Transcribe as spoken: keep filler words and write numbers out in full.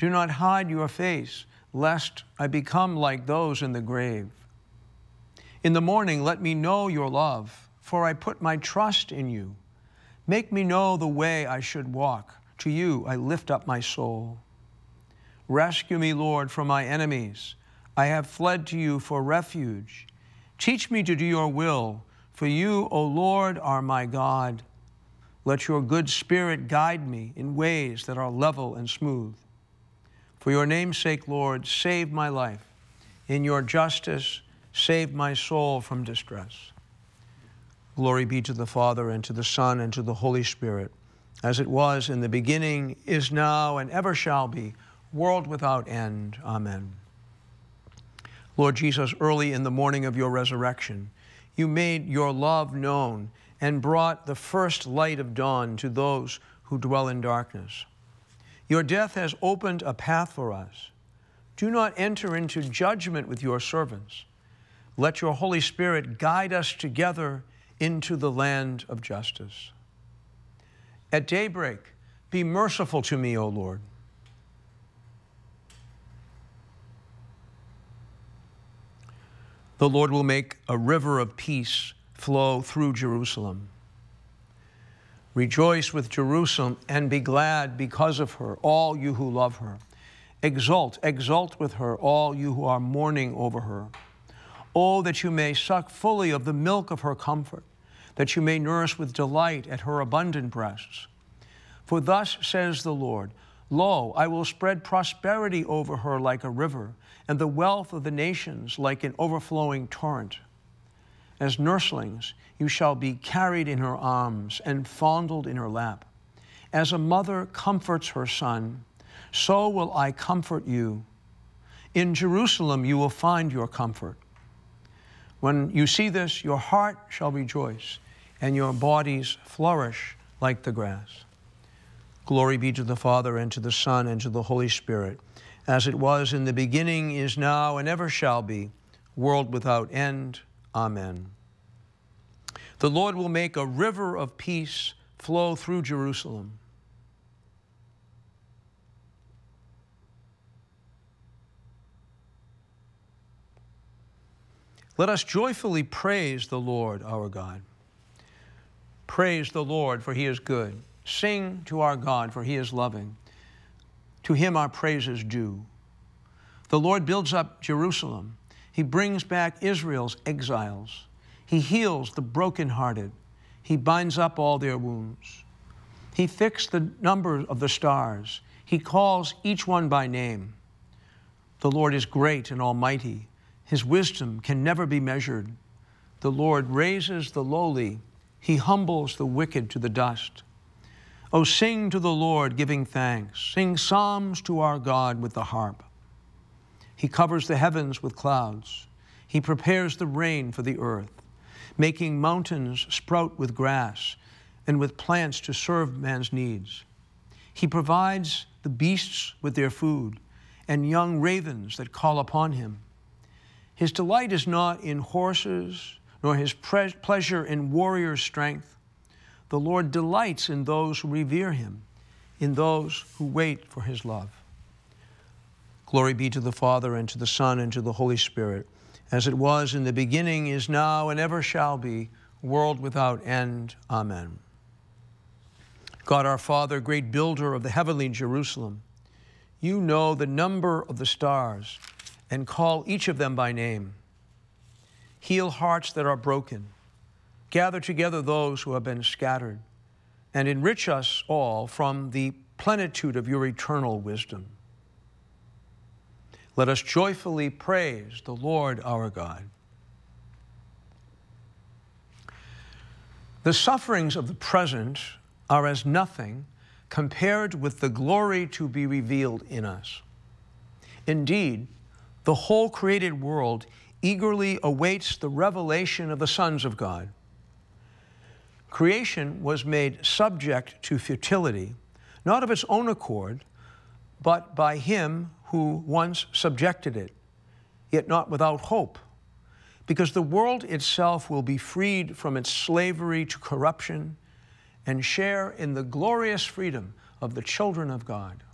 Do not hide your face, lest I become like those in the grave. In the morning let me know your love, for I put my trust in you. Make me know the way I should walk. To you I lift up my soul. Rescue me, Lord, from my enemies. I have fled to you for refuge. Teach me to do your will, for you, O Lord, are my God. Let your good spirit guide me in ways that are level and smooth. For your name's sake, Lord, save my life. In your justice, save my soul from distress. Glory be to the Father, and to the Son, and to the Holy Spirit, as it was in the beginning, is now, and ever shall be, world without end. Amen. Lord Jesus, early in the morning of your resurrection, you made your love known and brought the first light of dawn to those who dwell in darkness. Your death has opened a path for us. Do not enter into judgment with your servants. Let your Holy Spirit guide us together into the land of justice. At daybreak, be merciful to me, O Lord. The Lord will make a river of peace flow through Jerusalem. Rejoice with Jerusalem and be glad because of her, all you who love her. Exult, exult with her, all you who are mourning over her. Oh, that you may suck fully of the milk of her comfort, that you may nurse with delight at her abundant breasts. For thus says the Lord, Lo, I will spread prosperity over her like a river, and the wealth of the nations like an overflowing torrent. As nurslings, you shall be carried in her arms and fondled in her lap. As a mother comforts her son, so will I comfort you. In Jerusalem you will find your comfort. When you see this, your heart shall rejoice, and your bodies flourish like the grass. Glory be to the Father, and to the Son, and to the Holy Spirit, as it was in the beginning, is now, and ever shall be, world without end. Amen. The Lord will make a river of peace flow through Jerusalem. Let us joyfully praise the Lord our God. Praise the Lord, for he is good. Sing to our God, for he is loving. To him our praise is due. The Lord builds up Jerusalem. He brings back Israel's exiles. He heals the brokenhearted. He binds up all their wounds. He fixed the number of the stars. He calls each one by name. The Lord is great and almighty. His wisdom can never be measured. The Lord raises the lowly. He humbles the wicked to the dust. Oh, sing to the Lord, giving thanks. Sing psalms to our God with the harp. He covers the heavens with clouds. He prepares the rain for the earth, making mountains sprout with grass and with plants to serve man's needs. He provides the beasts with their food and young ravens that call upon him. His delight is not in horses, nor his pre- pleasure in warrior strength. The Lord delights in those who revere him, in those who wait for his love. Glory be to the Father, and to the Son, and to the Holy Spirit, as it was in the beginning, is now, and ever shall be, world without end. Amen. God our Father, great builder of the heavenly Jerusalem, you know the number of the stars and call each of them by name. Heal hearts that are broken. Gather together those who have been scattered, and enrich us all from the plenitude of your eternal wisdom. Let us joyfully praise the Lord our God. The sufferings of the present are as nothing compared with the glory to be revealed in us. Indeed, the whole created world eagerly awaits the revelation of the sons of God. Creation was made subject to futility, not of its own accord, but by him who once subjected it, yet not without hope, because the world itself will be freed from its slavery to corruption and share in the glorious freedom of the children of God.